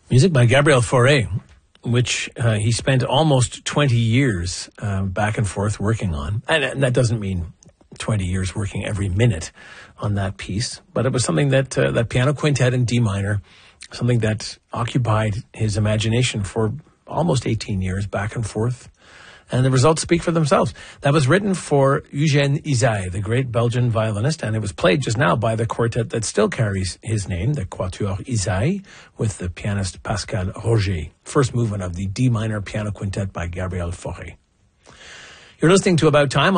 Music by Gabriel Fauré, which he spent almost 20 years back and forth working on. And that doesn't mean 20 years working every minute on that piece, but it was something that that piano quintet in D minor, something that occupied his imagination for almost 18 years back and forth. And the results speak for themselves. That was written for Eugène Ysaÿe, the great Belgian violinist, and it was played just now by the quartet that still carries his name, the Quatuor Ysaÿe, with the pianist Pascal Roger. First movement of the D minor piano quintet by Gabriel Fauré. You're listening to About Time